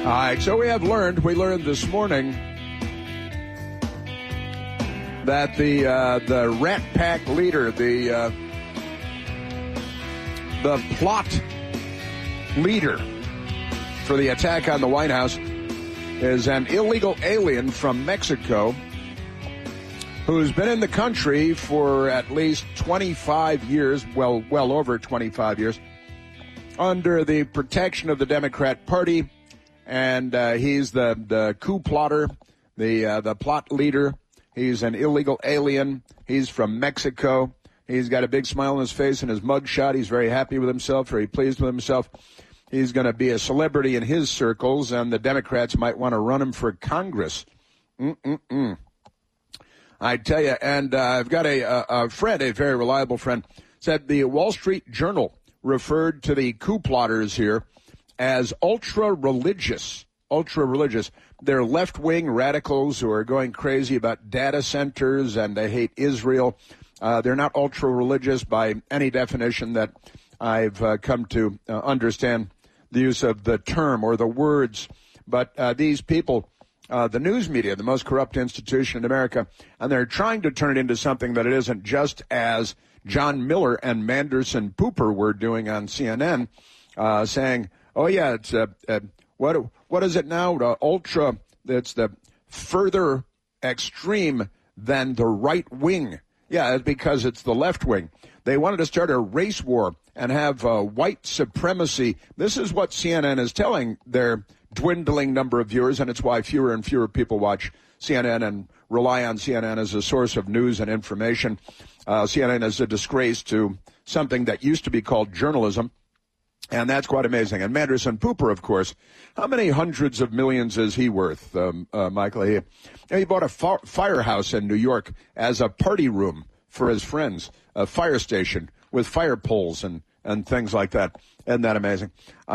All right, so we learned this morning that the Rat Pack leader, the plot leader for the attack on the White House is an illegal alien from Mexico who's been in the country for at least 25 years, well over 25 years, under the protection of the Democrat Party. And he's the coup plotter, the plot leader. He's an illegal alien. He's from Mexico. He's got a big smile on his face and his mugshot. He's very happy with himself, very pleased with himself. He's going to be a celebrity in his circles, and the Democrats might want to run him for Congress. I tell you, and I've got a friend, a very reliable friend, said the Wall Street Journal referred to the coup plotters here as ultra-religious. They're left-wing radicals who are going crazy about data centers and they hate Israel. They're not ultra-religious by any definition that I've come to understand the use of the term or the words. But these people, the news media, the most corrupt institution in America, and they're trying to turn it into something that it isn't, just as John Miller and Manderson Pooper were doing on CNN, saying, oh, yeah, it's what is it now? Ultra, it's the further extreme than the right wing. Yeah, it's because it's the left wing. They wanted to start a race war and have white supremacy. This is what CNN is telling their dwindling number of viewers, and it's why fewer and fewer people watch CNN and rely on CNN as a source of news and information. CNN is a disgrace to something that used to be called journalism. And that's quite amazing. And Manderson Pooper, of course, how many hundreds of millions is he worth, Michael? He bought a firehouse in New York as a party room for his friends, a fire station with fire poles and things like that. Isn't that amazing?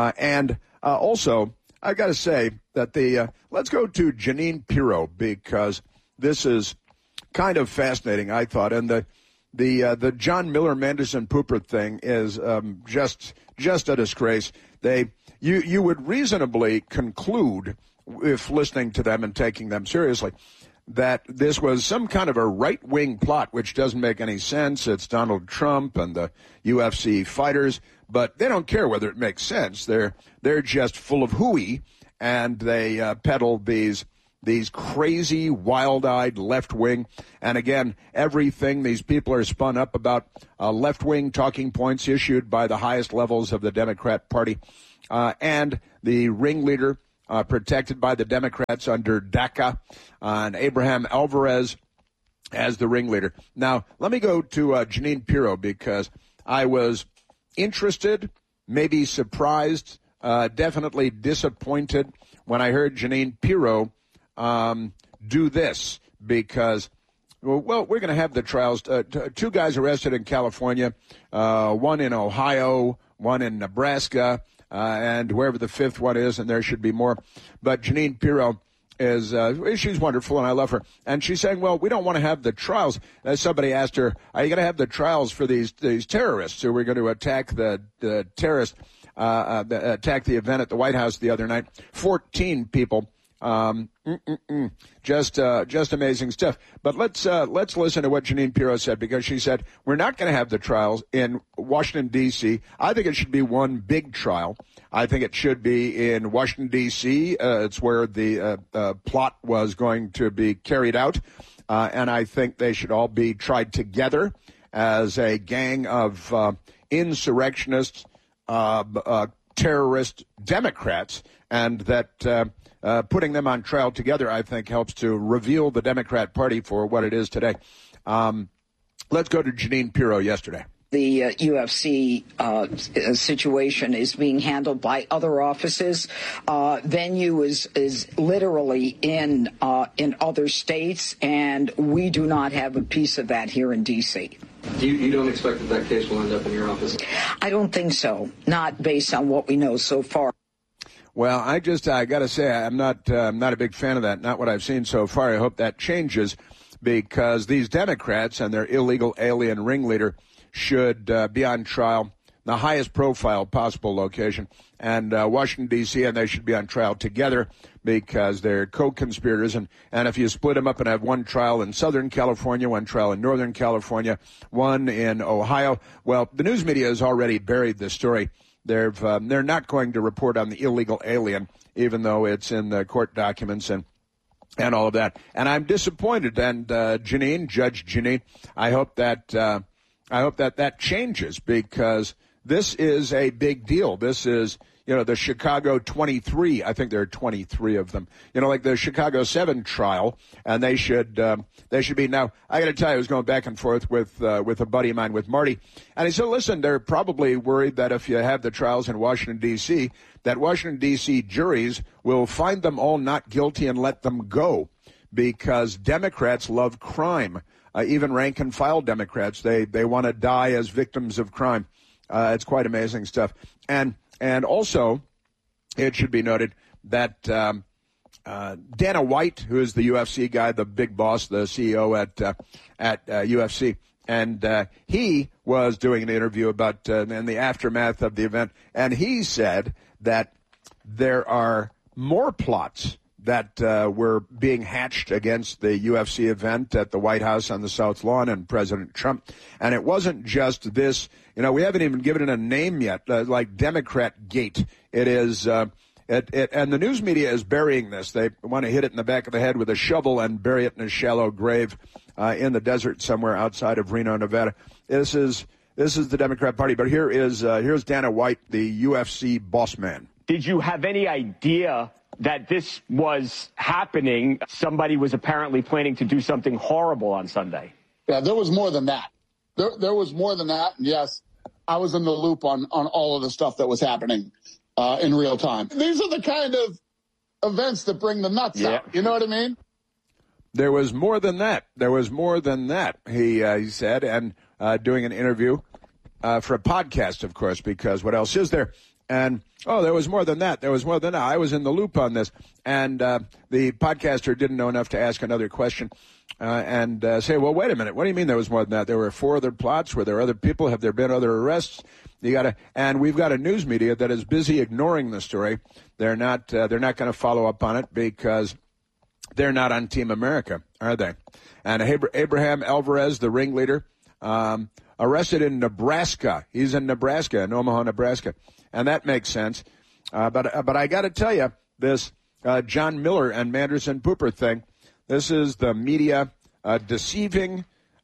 Also, I got to say that let's go to Jeanine Pirro, because this is kind of fascinating, I thought. And the John Miller Manderson Pooper thing is just a disgrace. You would reasonably conclude, if listening to them and taking them seriously, that this was some kind of a right-wing plot, which doesn't make any sense. It's Donald Trump and the UFC fighters, but they don't care whether it makes sense. They're just full of hooey, and they peddle these crazy, wild-eyed left-wing. And again, everything these people are spun up about left-wing talking points issued by the highest levels of the Democrat Party. And the ringleader protected by the Democrats under DACA, and Abraham Alvarez as the ringleader. Now, let me go to Jeanine Pirro, because I was interested, maybe surprised, definitely disappointed when I heard Jeanine Pirro do this, because, well, we're going to have the trials. Two guys arrested in California, one in Ohio, one in Nebraska, and wherever the fifth one is, and there should be more. But Jeanine Pirro she's wonderful, and I love her. And she's saying, well, we don't want to have the trials. Somebody asked her, are you going to have the trials for these terrorists who were going to attack the terrorist, attack the event at the White House the other night? 14 people. Just amazing stuff. But let's listen to what Jeanine Pirro said, because she said, we're not going to have the trials in Washington, D.C. I think it should be one big trial. I think it should be in Washington, D.C. It's where the plot was going to be carried out. And I think they should all be tried together as a gang of insurrectionists, terrorist Democrats, and that putting them on trial together, I think, helps to reveal the Democrat Party for what it is today. Let's go to Jeanine Pirro yesterday. The UFC situation is being handled by other offices. Venue is literally in other states, and we do not have a piece of that here in D.C. You don't expect that case will end up in your office? I don't think so, not based on what we know so far. Well, I got to say, I'm not a big fan of that, not what I've seen so far. I hope that changes, because these Democrats and their illegal alien ringleader should be on trial. the highest profile possible location, and Washington, D.C., and they should be on trial together because they're co-conspirators. And if you split them up and have one trial in Southern California, one trial in Northern California, one in Ohio, well, the news media has already buried this story. They're not going to report on the illegal alien, even though it's in the court documents and all of that. And I'm disappointed. And Judge Jeanine, I hope that changes, because this is a big deal. This is, the Chicago 23. I think there are 23 of them. Like the Chicago 7 trial, and they should be. Now, I got to tell you, I was going back and forth with a buddy of mine, with Marty, and he said, listen, they're probably worried that if you have the trials in Washington, D.C., that Washington, D.C. juries will find them all not guilty and let them go, because Democrats love crime. Even rank-and-file Democrats, they want to die as victims of crime. It's quite amazing stuff. And also, it should be noted that Dana White, who is the UFC guy, the big boss, the CEO at UFC, and he was doing an interview about in the aftermath of the event, and he said that there are more plots that were being hatched against the UFC event at the White House on the South Lawn and President Trump. And it wasn't just this, we haven't even given it a name yet, like Democrat Gate. It is, and the news media is burying this. They want to hit it in the back of the head with a shovel and bury it in a shallow grave in the desert somewhere outside of Reno, Nevada. This is the Democrat Party. But here's Dana White, the UFC boss man. Did you have any idea that this was happening? Somebody was apparently planning to do something horrible on Sunday. Yeah, there was more than that. There was more than that. And yes, I was in the loop on all of the stuff that was happening in real time. These are the kind of events that bring the nuts out. You know what I mean? There was more than that. There was more than that, he said, and doing an interview for a podcast, of course, because what else is there? And, there was more than that. There was more than that. I was in the loop on this. And the podcaster didn't know enough to ask another question and say, well, wait a minute. What do you mean there was more than that? There were 4 other plots. Were there other people? Have there been other arrests? And we've got a news media that is busy ignoring the story. They're not going to follow up on it because they're not on Team America, are they? And Abraham Alvarez, the ringleader, arrested in Nebraska. He's in Nebraska, in Omaha, Nebraska. And that makes sense. But I got to tell you, this John Miller and Manderson Pooper thing, this is the media deceiving,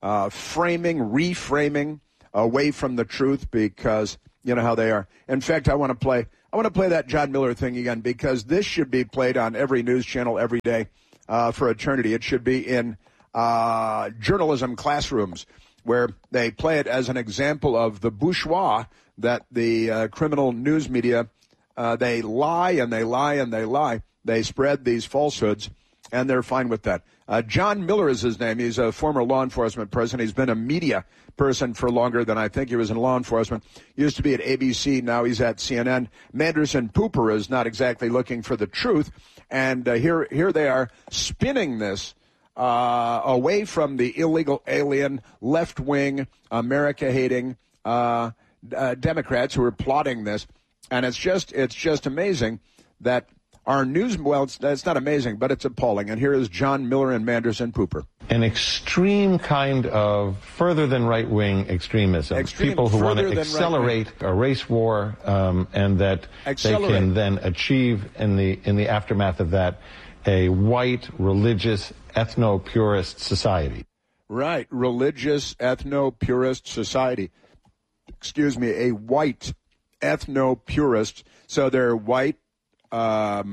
reframing away from the truth, because you know how they are. In fact, I want to play that John Miller thing again, because this should be played on every news channel every day for eternity. It should be in journalism classrooms, where they play it as an example of the bourgeois that the criminal news media, they lie and they lie and they lie. They spread these falsehoods, and they're fine with that. John Miller is his name. He's a former law enforcement person. He's been a media person for longer than I think he was in law enforcement. Used to be at ABC. Now he's at CNN. Manderson Pooper is not exactly looking for the truth. And here they are spinning this away from the illegal alien, left-wing, America-hating Democrats who are plotting this. And it's just amazing that our news, well, it's not amazing, but it's appalling. And here is John Miller and Manderson Pooper. An extreme kind of further than right-wing extremism. People who want to accelerate a race war, and that they can then achieve in the aftermath of that a white, religious, ethno-purist society. Right, religious, ethno-purist society. Excuse me, a white ethno-purist. So they're white, what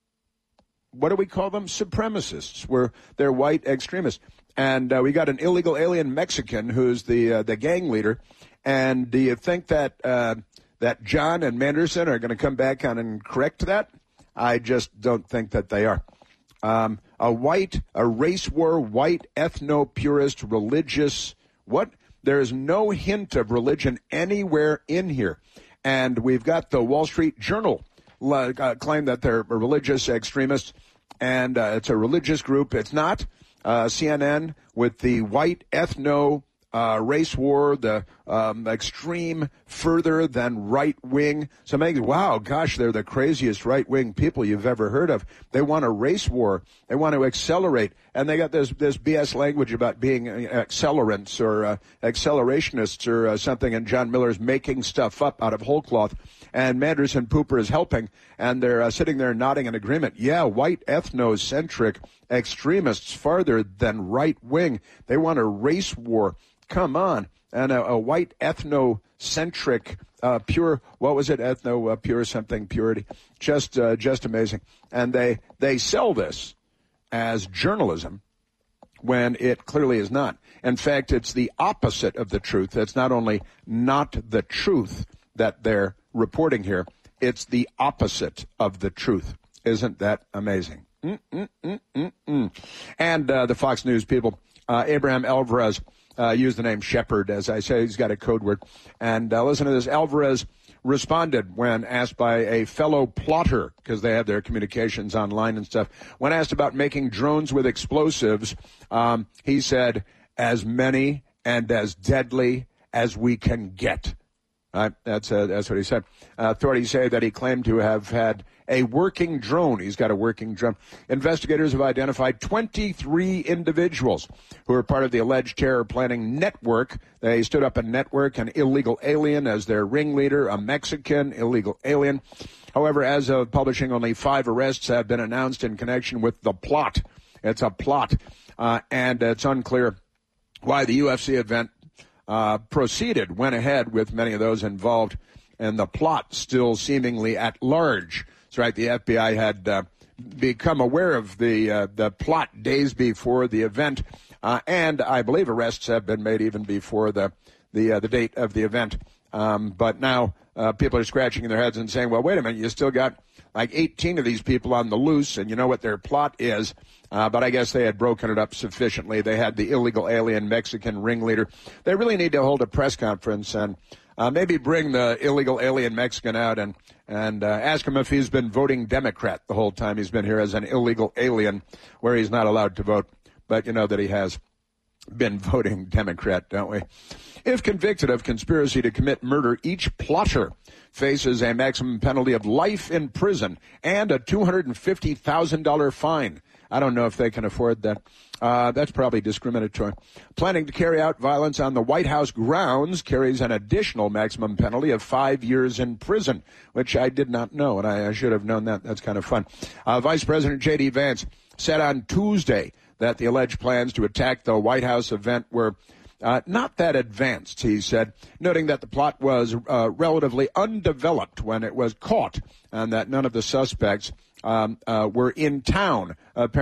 do we call them? Supremacists. They're white extremists. And we got an illegal alien Mexican who's the gang leader. And do you think that that John and Manderson are going to come back on and correct that? I just don't think that they are. A race war, white, ethno-purist, religious, what? There's no hint of religion anywhere in here. And we've got the Wall Street Journal claim that they're religious extremists, and it's a religious group. It's not. CNN with the white ethno race war, the extreme, further than right wing. So wow, gosh, they're the craziest right wing people you've ever heard of. They want a race war. They want to accelerate, and they got this BS language about being accelerants or accelerationists or something. And John Miller's making stuff up out of whole cloth, and Manderson Pooper is helping, and they're sitting there nodding in agreement. Yeah, white ethnocentric extremists farther than right wing. They want a race war. Come on. And a white ethnocentric, pure, what was it? Pure something, purity. Just amazing. And they sell this as journalism when it clearly is not. In fact, it's the opposite of the truth. It's not only not the truth that they're reporting here, it's the opposite of the truth. Isn't that amazing? And the Fox News people, Abraham Alvarez, used the name Shepard, as I say. He's got a code word. And listen to this. Alvarez responded when asked by a fellow plotter, because they have their communications online and stuff. When asked about making drones with explosives, he said, as many and as deadly as we can get. That's what he said. Authorities say that he claimed to have had a working drone. He's got a working drone. Investigators have identified 23 individuals who are part of the alleged terror planning network. They stood up a network, an illegal alien as their ringleader, a Mexican illegal alien. However, as of publishing, only 5 arrests have been announced in connection with the plot. It's a plot, and it's unclear why the UFC event went ahead with many of those involved, and the plot still seemingly at large. That's right, the FBI had become aware of the plot days before the event, and I believe arrests have been made even before the date of the event. But now people are scratching their heads and saying, well, wait a minute, you still got like 18 of these people on the loose, and you know what their plot is. But I guess they had broken it up sufficiently. They had the illegal alien Mexican ringleader. They really need to hold a press conference and maybe bring the illegal alien Mexican out and ask him if he's been voting Democrat the whole time he's been here as an illegal alien where he's not allowed to vote. But you know that he has been voting Democrat, don't we? If convicted of conspiracy to commit murder, each plotter faces a maximum penalty of life in prison and a $250,000 fine. I don't know if they can afford that. That's probably discriminatory. Planning to carry out violence on the White House grounds carries an additional maximum penalty of 5 years in prison, which I did not know, and I should have known that. That's kind of fun. Vice President J.D. Vance said on Tuesday that the alleged plans to attack the White House event were not that advanced, he said, noting that the plot was relatively undeveloped when it was caught and that none of the suspects were in town.